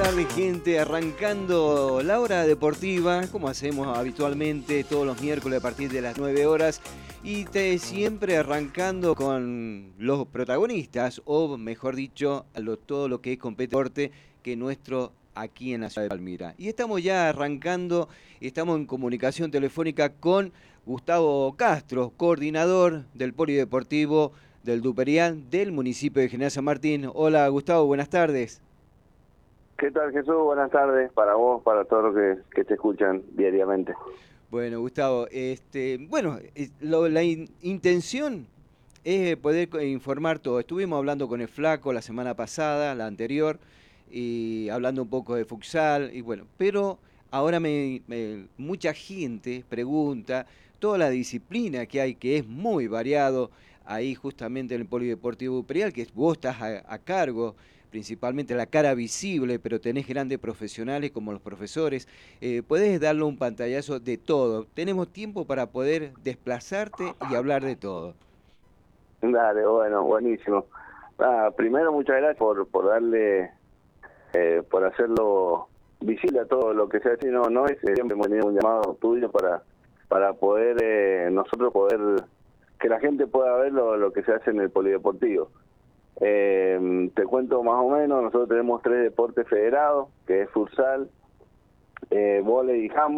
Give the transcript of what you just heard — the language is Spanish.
tardes, gente, arrancando la hora deportiva, como hacemos habitualmente todos los miércoles a partir de las 9 horas, y siempre arrancando con los protagonistas, o mejor dicho, todo lo que es competente que nuestro aquí en la ciudad de Palmira. Y estamos ya arrancando, estamos en comunicación telefónica con Gustavo Castro, coordinador del Polideportivo del Duperián del municipio de General San Martín. Hola Gustavo, buenas tardes. ¿Qué tal, Jesús? Buenas tardes para vos, para todos los que te escuchan diariamente. Bueno, Gustavo, intención es poder informar todo. Estuvimos hablando con el Flaco la semana pasada, la anterior, y hablando un poco de futsal, y bueno, pero ahora mucha gente pregunta toda la disciplina que hay, que es muy variado ahí justamente en el Polideportivo Imperial, que vos estás a cargo, principalmente la cara visible, pero tenés grandes profesionales como los profesores. Podés darle un pantallazo de todo. Tenemos tiempo para poder desplazarte y hablar de todo. Dale, bueno, buenísimo. Primero, muchas gracias por darle, por hacerlo visible a todo lo que se hace. No es siempre hemos tenido un llamado tuyo para poder, nosotros poder, que la gente pueda ver lo que se hace en el polideportivo. Te cuento más o menos, nosotros tenemos 3 deportes federados, que es futsal, vóley y handball.